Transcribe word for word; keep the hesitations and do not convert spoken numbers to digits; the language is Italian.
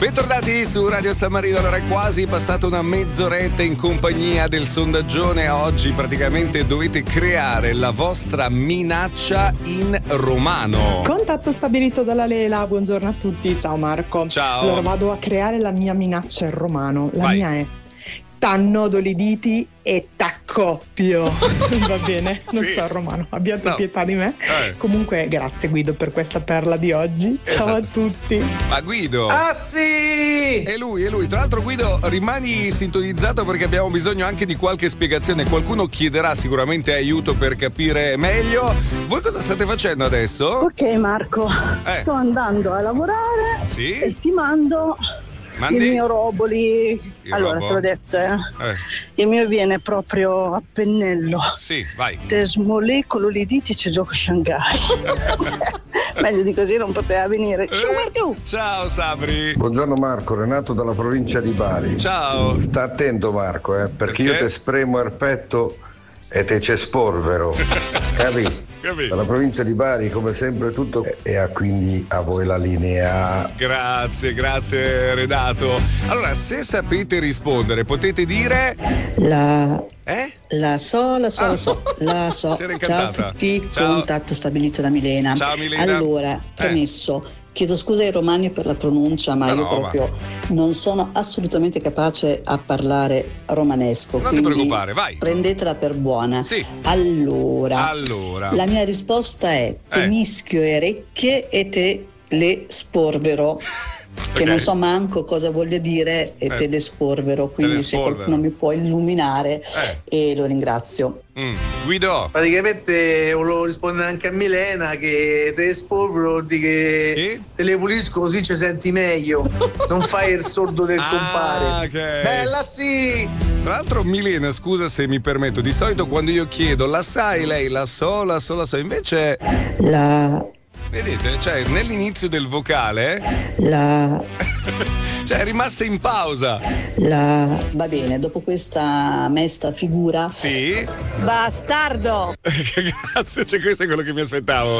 Bentornati su Radio San Marino. Allora è quasi passata una mezz'oretta in compagnia del sondaggione. Oggi praticamente dovete creare la vostra minaccia in romano. Contatto stabilito dalla Lela, buongiorno a tutti, ciao Marco. Ciao. Allora vado a creare la mia minaccia in romano. La Vai. mia è: t'annodo li diti e t'accoppio. Va bene, non Sì. so il romano, abbiate No. pietà di me. Eh. Comunque grazie Guido per questa perla di oggi. Ciao Esatto. a tutti. Ma Guido. Ah sì! È lui, è lui. Tra l'altro Guido, rimani sintonizzato perché abbiamo bisogno anche di qualche spiegazione. Qualcuno chiederà sicuramente aiuto per capire meglio. Voi cosa state facendo adesso? Ok Marco, Eh. sto andando a lavorare Sì? e ti mando Mandi? il mio roboli. Il allora robo? te l'ho detto, eh. Eh, Il mio viene proprio a pennello. sì, vai. Des molecolo li diti c'è gioco Shanghai. Meglio di così non poteva venire. Ciao Marco! Ciao Sabri. Buongiorno Marco, Renato dalla provincia di Bari. Ciao. Sta attento Marco, eh, perché, Perché? io te spremo il petto e te c'è sporvero. Capi? Capì? Dalla provincia di Bari, come sempre, tutto e a quindi a voi la linea. Grazie, grazie Renato. Allora, se sapete rispondere, potete dire. La, Eh? la so, la so, Ah. la so, la so. Si era Ciao a incantata. tutti, Ciao. contatto stabilito da Milena. Ciao, Milena. Allora, Eh. premesso, chiedo scusa ai romani per la pronuncia, ma Ma io no, proprio non sono assolutamente capace a parlare romanesco. Non ti quindi preoccupare, vai. Prendetela per buona. Sì. Allora, Allora. la mia risposta è: te Eh. mischio e orecchie e te le sporvero. Che Ok. non so manco cosa voglia dire e Eh. te le sporvero, quindi le se spolvero. qualcuno mi può illuminare Eh. e lo ringrazio. Mm. Guido. Praticamente volevo rispondere anche a Milena che te spolvero di che Sì? te le pulisco così ci senti meglio. Non fai il sordo del Ah, compare. ok. Bella sì! Tra l'altro, Milena, scusa se mi permetto, di solito quando io chiedo la sai lei, la so, la so, la so, invece, La, vedete, cioè nell'inizio del vocale, la, cioè è rimasta in pausa. la. Va bene, dopo questa mesta figura, Sì? Bastardo! Grazie, cioè questo è quello che mi aspettavo.